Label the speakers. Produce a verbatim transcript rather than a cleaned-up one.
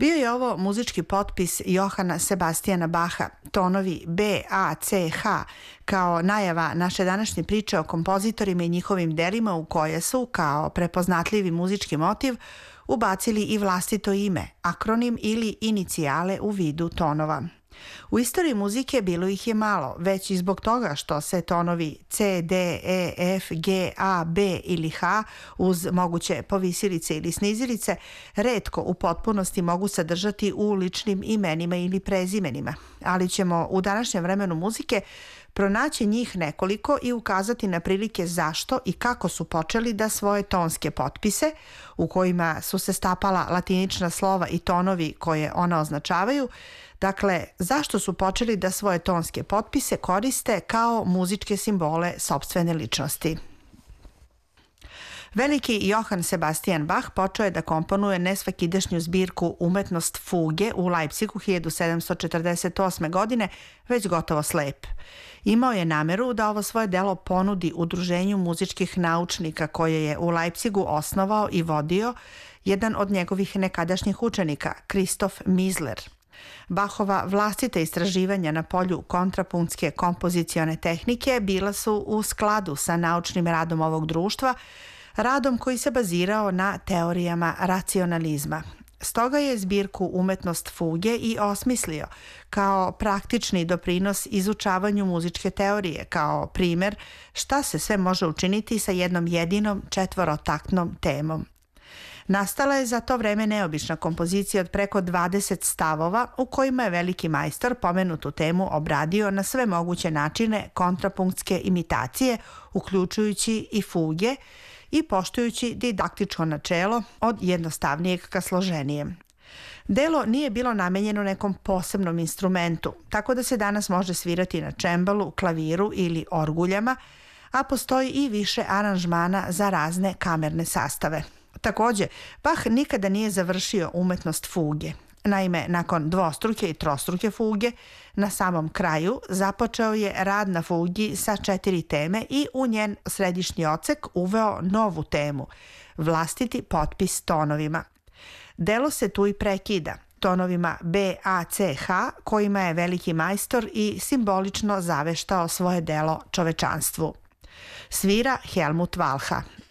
Speaker 1: Bio je ovo muzički potpis Johana Sebastijana Baha, tonovi B, A, C, H, kao najava naše današnje priče o kompozitorima i njihovim delima u koje su, kao prepoznatljivi muzički motiv, ubacili i vlastito ime, akronim ili inicijale u vidu tonova. U istoriji muzike bilo ih je malo, već i zbog toga što se tonovi C, D, E, F, G, A, B ili H uz moguće povisilice ili snizilice retko u potpunosti mogu sadržati u ličnim imenima ili prezimenima, ali ćemo u današnjem vremenu muzike pronaći njih nekoliko i ukazati na prilike zašto i kako su počeli da svoje tonske potpise, u kojima su se stapala latinična slova i tonovi koje ona označavaju, dakle, zašto su počeli da svoje tonske potpise koriste kao muzičke simbole sopstvene ličnosti. Veliki Johann Sebastian Bach počeo je da komponuje nesvakidašnju zbirku Umetnost fuge u Leipzigu hiljadu sedamsto četrdeset osme. godine, već gotovo slep. Imao je nameru da ovo svoje delo ponudi udruženju muzičkih naučnika koje je u Leipzigu osnovao i vodio jedan od njegovih nekadašnjih učenika, Christoph Misler. Bachova vlastita istraživanja na polju kontrapunktske kompozicione tehnike bila su u skladu sa naučnim radom ovog društva, radom koji se bazirao na teorijama racionalizma. Stoga je zbirku Umetnost fuge i osmislio kao praktični doprinos izučavanju muzičke teorije, kao primer šta se sve može učiniti sa jednom jedinom četvorotaktnom temom. Nastala je za to vreme neobična kompozicija od preko dvadeset stavova u kojima je veliki majstor pomenutu temu obradio na sve moguće načine kontrapunktske imitacije, uključujući i fuge i poštujući didaktičko načelo od jednostavnijeg ka složenijem. Delo nije bilo namenjeno nekom posebnom instrumentu, tako da se danas može svirati na čembalu, klaviru ili orguljama, a postoji i više aranžmana za razne kamerne sastave. Takođe, Bach nikada nije završio umetnost fuge. Naime, nakon dvostruke i trostruke fuge, na samom kraju započeo je rad na fugi sa četiri teme i u njen središnji odsek uveo novu temu, vlastiti potpis tonovima. Delo se tu i prekida, tonovima B, A, C, H, kojima je veliki majstor i simbolično zaveštao svoje delo čovečanstvu. Svira Helmut Walcha.